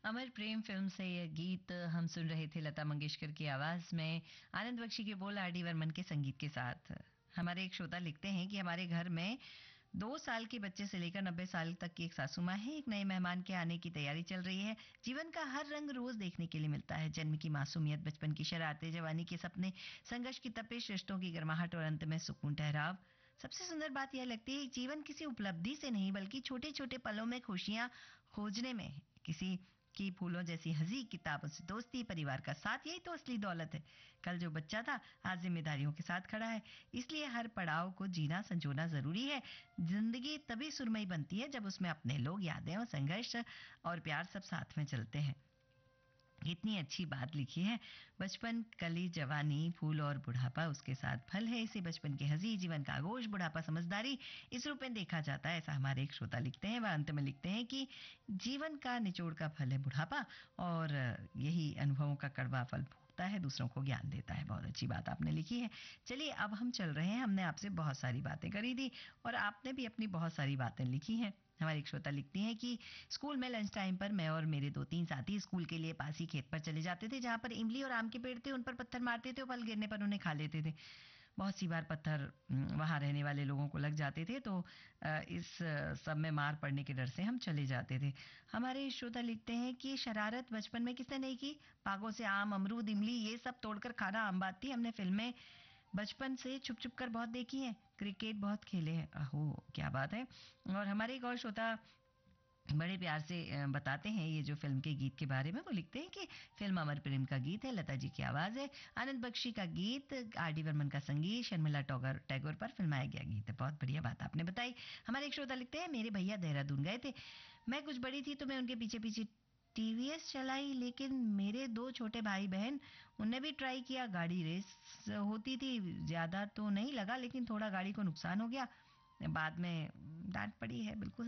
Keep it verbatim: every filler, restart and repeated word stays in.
अमर प्रेम film से ये गीत हम सुन रहे थे लता मंगेशकर की आवाज में, आनंद बख्शी के बोल, आर डी बर्मन के संगीत के साथ। हमारे एक श्रोता लिखते हैं कि हमारे घर में दो साल के बच्चे से लेकर नब्बे साल तक की एक सासू माँ है। एक नए मेहमान के आने की तैयारी चल रही है। जीवन का हर रंग रोज देखने के लिए मिलता है। जन्म की मासूमियत, बचपन की शरारतें, जवानी के सपने, संघर्ष की तपिश, रिश्तों की गर्माहट और अंत में सुकून ठहराव। सबसे सुंदर बात यह लगती है, जीवन किसी उपलब्धि से नहीं बल्कि छोटे छोटे पलों में खुशियां खोजने में है। किसी की फूलों जैसी हंसी, किताबों से दोस्ती, परिवार का साथ, यही तो असली दौलत है। कल जो बच्चा था आज जिम्मेदारियों के साथ खड़ा है। इसलिए हर पड़ाव को जीना संजोना जरूरी है। जिंदगी तभी सुरमई बनती है जब उसमें अपने लोग, यादें और संघर्ष और प्यार सब साथ में चलते हैं। इतनी अच्छी बात लिखी है। बचपन, कली, जवानी, फूल और बुढ़ापा उसके साथ फल है। इसे बचपन की हंसी, जीवन का आगोश, बुढ़ापा समझदारी, इस रूप में देखा जाता है। ऐसा हमारे एक श्रोता लिखते हैं। वह अंत में लिखते हैं कि जीवन का निचोड़ का फल है बुढ़ापा, और यही अनुभवों का कड़वा फल फूकता है, दूसरों को ज्ञान देता है। बहुत अच्छी बात आपने लिखी है। चलिए अब हम चल रहे हैं। हमने आपसे बहुत सारी बातें करी थी और आपने भी अपनी बहुत सारी बातें लिखी हैं। हमारी एक श्रोता लिखती हैं कि स्कूल में लंच टाइम पर मैं और मेरे दो तीन साथी स्कूल के लिए पास ही खेत पर चले जाते थे, जहां पर इमली और आम के पेड़ थे। उन पर पत्थर मारते थे और फल गिरने पर उन्हें खा लेते थे। बहुत सी बार पत्थर वहां रहने वाले लोगों को लग जाते थे, तो इस सब में मार पड़ने के डर से हम चले जाते थे। हमारे श्रोता लिखते हैं कि शरारत बचपन में किसने नहीं की। बागों से आम, अमरूद, इमली ये सब तोड़कर खाना आम बात थी। हमने फिल्में बचपन से छुप छुप कर बहुत देखी है। क्रिकेट बहुत खेले हैं। अहो क्या बात है। और हमारे एक और श्रोता बड़े प्यार से बताते हैं ये जो फिल्म के गीत के बारे में। वो लिखते हैं कि फिल्म अमर प्रेम का गीत है, लता जी की आवाज है, आनंद बख्शी का गीत, आर डी बर्मन का संगीत, शर्मिला टैगोर टैगोर पर फिल्माया गया गीत है। बहुत बढ़िया बात आपने बताई। हमारे एक श्रोता लिखते हैं, मेरे भैया देहरादून गए थे। मैं कुछ बड़ी थी तो मैं उनके पीछे पीछे टीवीएस चलाई, लेकिन मेरे दो छोटे भाई बहन उनने भी ट्राई किया। गाड़ी रेस होती थी, ज्यादा तो नहीं लगा लेकिन थोड़ा गाड़ी को नुकसान हो गया। बाद में डांट पड़ी है। बिल्कुल